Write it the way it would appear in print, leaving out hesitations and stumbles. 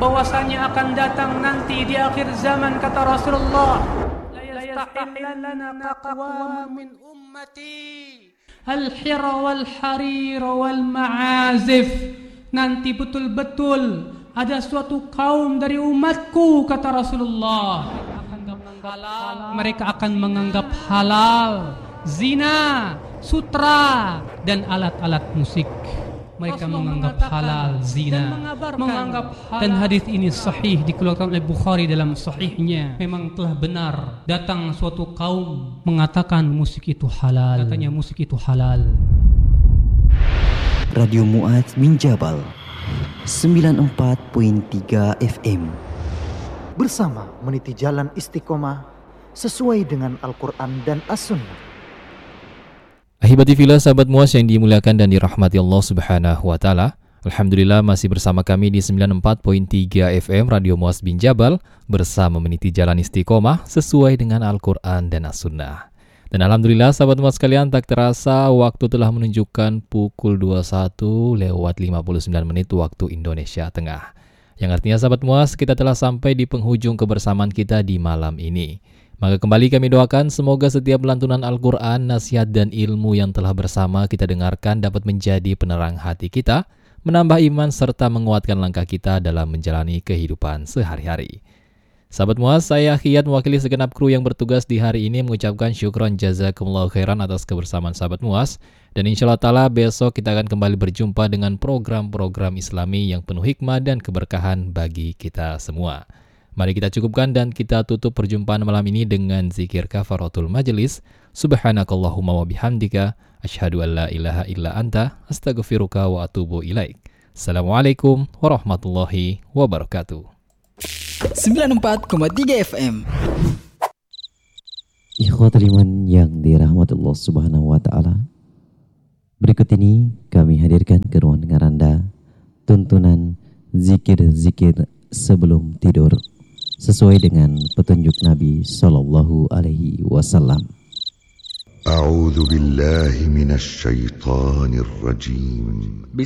bahwasanya akan datang nanti di akhir zaman, kata Rasulullah, la yastahillanna aqwam min ummati al-hira wal harir wal ma'azif. Nanti betul-betul ada suatu kaum dari umatku, kata Rasulullah, mereka akan menganggap halal zina, sutra, dan alat-alat musik. Mereka menganggap halal zina, menganggap halal. Dan hadis ini sahih, dikeluarkan oleh Bukhari dalam sahihnya. Memang telah benar, datang suatu kaum mengatakan musik itu halal, katanya musik itu halal. Radio Mu'adz bin Jabal 94.3 FM, bersama meniti jalan istiqomah sesuai dengan Al-Quran dan As-Sunnah. Ahibati fillah, sahabat Mu'adz yang dimuliakan dan dirahmati Allah Subhanahu wa taala. Alhamdulillah masih bersama kami di 94.3 FM Radio Mu'adz bin Jabal, bersama meniti jalan istiqomah sesuai dengan Al-Quran dan As-Sunnah. Dan alhamdulillah sahabat Mu'adz sekalian, tak terasa waktu telah menunjukkan pukul 21:59 waktu Indonesia Tengah. Yang artinya sahabat Mu'adz, kita telah sampai di penghujung kebersamaan kita di malam ini. Maka kembali kami doakan semoga setiap lantunan Al-Quran, nasihat dan ilmu yang telah bersama kita dengarkan dapat menjadi penerang hati kita, menambah iman serta menguatkan langkah kita dalam menjalani kehidupan sehari-hari. Sahabat Mu'adz, saya Khiyat mewakili segenap kru yang bertugas di hari ini mengucapkan syukron jazakumullahu khairan atas kebersamaan sahabat Mu'adz. Dan insyaAllah ta'ala besok kita akan kembali berjumpa dengan program-program Islami yang penuh hikmah dan keberkahan bagi kita semua. Mari kita cukupkan dan kita tutup perjumpaan malam ini dengan zikir kafaratul majelis. Subhanakallahumma wa bihamdika asyhadu an la ilaha illa anta astaghfiruka wa atubu ilaik. Assalamualaikum warahmatullahi wabarakatuh. 94,3 FM. Ikhwatul iman yang dirahmati Allah Subhanahu wa taala. Berikut ini kami hadirkan ke ruang dengar Anda tuntunan zikir-zikir sebelum tidur sesuai dengan petunjuk Nabi sallallahu alaihi wasallam. A'udzu billahi minasy syaithanir rajim.